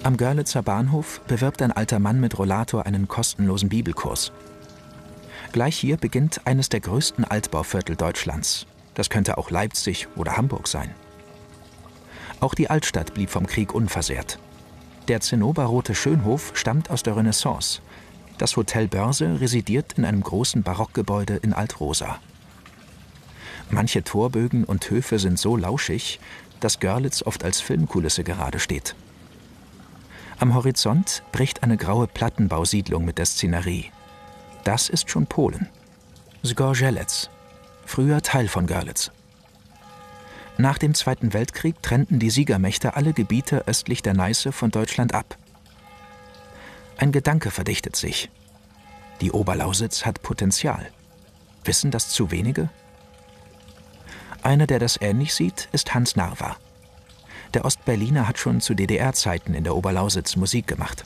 Am Görlitzer Bahnhof bewirbt ein alter Mann mit Rollator einen kostenlosen Bibelkurs. Gleich hier beginnt eines der größten Altbauviertel Deutschlands. Das könnte auch Leipzig oder Hamburg sein. Auch die Altstadt blieb vom Krieg unversehrt. Der zinnoberrote Schönhof stammt aus der Renaissance. Das Hotel Börse residiert in einem großen Barockgebäude in Altrosa. Manche Torbögen und Höfe sind so lauschig, dass Görlitz oft als Filmkulisse gerade steht. Am Horizont bricht eine graue Plattenbausiedlung mit der Szenerie. Das ist schon Polen. Zgorzelec, früher Teil von Görlitz. Nach dem Zweiten Weltkrieg trennten die Siegermächte alle Gebiete östlich der Neiße von Deutschland ab. Ein Gedanke verdichtet sich. Die Oberlausitz hat Potenzial. Wissen das zu wenige? Einer, der das ähnlich sieht, ist Hans Narwa. Der Ostberliner hat schon zu DDR-Zeiten in der Oberlausitz Musik gemacht.